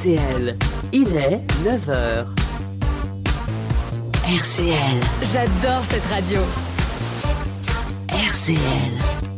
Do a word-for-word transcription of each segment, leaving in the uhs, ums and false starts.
C L, il est neuf heures. R C L. J'adore cette radio. R C L.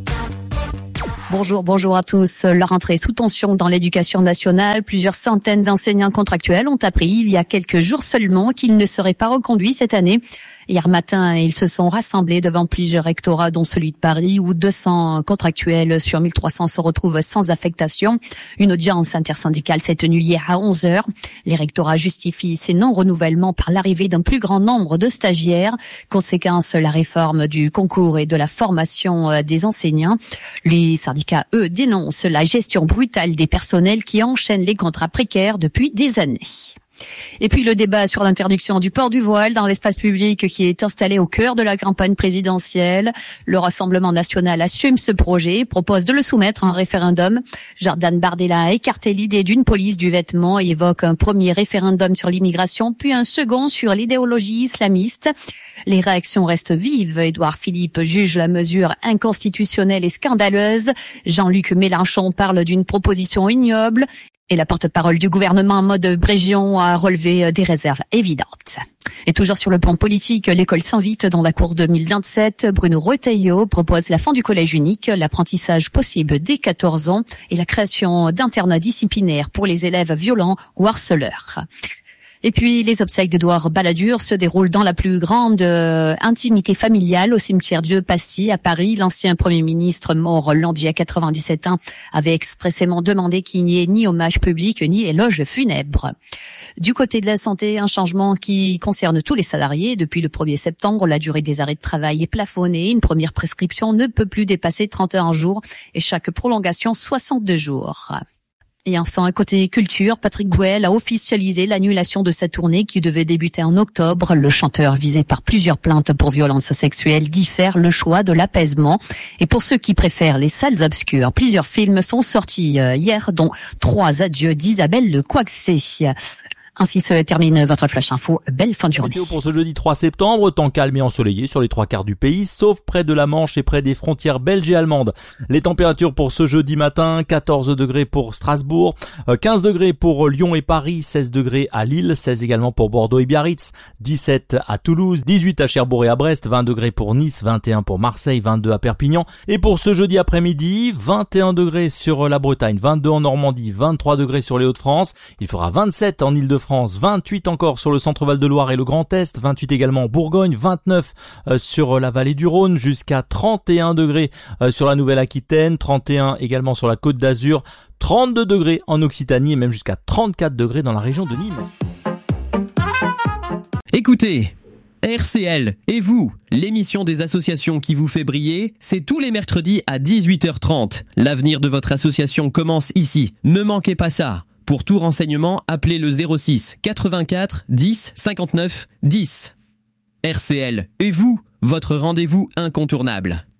Bonjour, bonjour à tous. La rentrée sous tension dans l'éducation nationale. Plusieurs centaines d'enseignants contractuels ont appris il y a quelques jours seulement qu'ils ne seraient pas reconduits cette année. Hier matin, ils se sont rassemblés devant plusieurs rectorats, dont celui de Paris, où deux cents contractuels sur mille trois cents se retrouvent sans affectation. Une audience intersyndicale s'est tenue hier à onze heures. Les rectorats justifient ces non-renouvellements par l'arrivée d'un plus grand nombre de stagiaires. Conséquence, la réforme du concours et de la formation des enseignants. Les syndicats, eux, dénoncent la gestion brutale des personnels qui enchaînent les contrats précaires depuis des années. Et puis le débat sur l'interdiction du port du voile dans l'espace public qui est installé au cœur de la campagne présidentielle. Le Rassemblement national assume ce projet et propose de le soumettre à un référendum. Jordan Bardella a écarté l'idée d'une police du vêtement et évoque un premier référendum sur l'immigration, puis un second sur l'idéologie islamiste. Les réactions restent vives. Édouard Philippe juge la mesure inconstitutionnelle et scandaleuse. Jean-Luc Mélenchon parle d'une proposition ignoble. Et la porte-parole du gouvernement en mode Brégion a relevé des réserves évidentes. Et toujours sur le plan politique, l'école s'invite dans la course deux mille vingt-sept. Bruno Retailleau propose la fin du collège unique, l'apprentissage possible dès quatorze ans et la création d'internats disciplinaires pour les élèves violents ou harceleurs. Et puis, les obsèques d'Édouard Balladur se déroulent dans la plus grande euh, intimité familiale au cimetière Dieu-Pasty à Paris. L'ancien Premier ministre mort lundi à quatre-vingt-dix-sept ans avait expressément demandé qu'il n'y ait ni hommage public ni éloge funèbre. Du côté de la santé, un changement qui concerne tous les salariés. Depuis le premier septembre, la durée des arrêts de travail est plafonnée. Une première prescription ne peut plus dépasser trente et un jours et chaque prolongation soixante-deux jours. Et enfin, côté culture, Patrick Bruel a officialisé l'annulation de sa tournée qui devait débuter en octobre. Le chanteur, visé par plusieurs plaintes pour violences sexuelles, diffère le choix de l'apaisement. Et pour ceux qui préfèrent les salles obscures, plusieurs films sont sortis hier, dont Trois adieux d'Isabelle Le Coixet. Ainsi se termine votre Flash Info. Belle fin de journée. Pour ce jeudi trois septembre, temps calme et ensoleillé sur les trois quarts du pays, sauf près de la Manche et près des frontières belges et allemandes. Les températures pour ce jeudi matin, quatorze degrés pour Strasbourg, quinze degrés pour Lyon et Paris, seize degrés à Lille, seize également pour Bordeaux et Biarritz, dix-sept à Toulouse, dix-huit à Cherbourg et à Brest, vingt degrés pour Nice, vingt et un pour Marseille, vingt-deux à Perpignan. Et pour ce jeudi après-midi, vingt et un degrés sur la Bretagne, vingt-deux en Normandie, vingt-trois degrés sur les Hauts-de-France. Il fera vingt-sept en Île-de-France. France, vingt-huit encore sur le centre-Val de Loire et le Grand Est, vingt-huit également en Bourgogne, vingt-neuf euh, sur la vallée du Rhône, jusqu'à trente et un degrés euh, sur la Nouvelle-Aquitaine, trente et un également sur la Côte d'Azur, trente-deux degrés en Occitanie et même jusqu'à trente-quatre degrés dans la région de Nîmes. Écoutez, R C L et vous, l'émission des associations qui vous fait briller, c'est tous les mercredis à dix-huit heures trente. L'avenir de votre association commence ici. Ne manquez pas ça. Pour tout renseignement, appelez le zéro six quatre-vingt-quatre dix cinquante-neuf dix. R C L et vous, votre rendez-vous incontournable.